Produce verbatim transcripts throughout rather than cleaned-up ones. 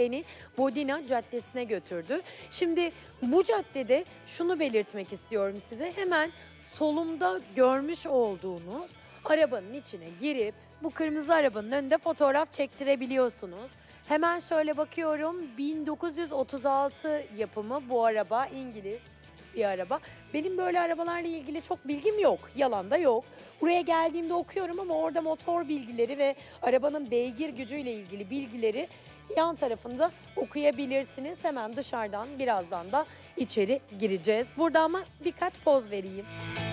beni Bodina Caddesi'ne götürdü. Şimdi bu caddede şunu belirtmek istiyorum size. Hemen solumda görmüş olduğunuz arabanın içine girip bu kırmızı arabanın önünde fotoğraf çektirebiliyorsunuz. Hemen şöyle bakıyorum, bin dokuz yüz otuz altı yapımı bu araba, İngiliz bir araba. Benim böyle arabalarla ilgili çok bilgim yok, yalan da yok. Buraya geldiğimde okuyorum ama orada motor bilgileri ve arabanın beygir gücüyle ilgili bilgileri yan tarafında okuyabilirsiniz. Hemen dışarıdan birazdan da içeri gireceğiz. Burada ama birkaç poz vereyim.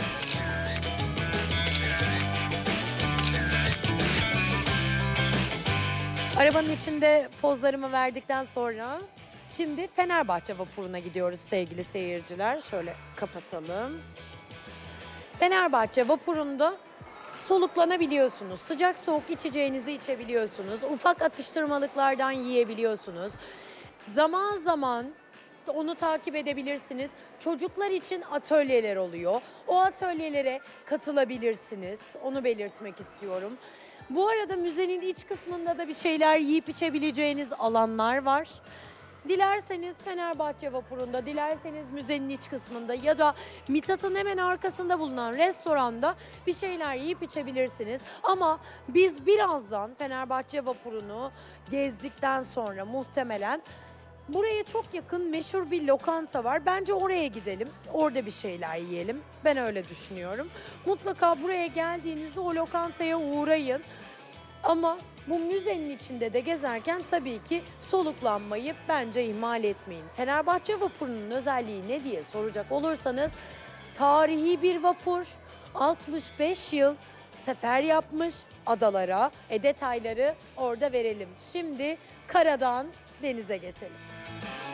Arabanın içinde pozlarımı verdikten sonra şimdi Fenerbahçe vapuruna gidiyoruz sevgili seyirciler. Şöyle kapatalım. Fenerbahçe vapurunda soluklanabiliyorsunuz. Sıcak soğuk içeceğinizi içebiliyorsunuz. Ufak atıştırmalıklardan yiyebiliyorsunuz. Zaman zaman onu takip edebilirsiniz. Çocuklar için atölyeler oluyor. O atölyelere katılabilirsiniz. Onu belirtmek istiyorum. Bu arada müzenin iç kısmında da bir şeyler yiyip içebileceğiniz alanlar var. Dilerseniz Fenerbahçe vapurunda, dilerseniz müzenin iç kısmında ya da Mithat'ın hemen arkasında bulunan restoranda bir şeyler yiyip içebilirsiniz. Ama biz birazdan Fenerbahçe vapurunu gezdikten sonra muhtemelen buraya çok yakın meşhur bir lokanta var. Bence oraya gidelim. Orada bir şeyler yiyelim. Ben öyle düşünüyorum. Mutlaka buraya geldiğinizde o lokantaya uğrayın. Ama bu müzenin içinde de gezerken tabii ki soluklanmayı bence ihmal etmeyin. Fenerbahçe vapurunun özelliği ne diye soracak olursanız tarihi bir vapur. altmış beş yıl sefer yapmış adalara. E detayları orada verelim. Şimdi karadan denize geçelim.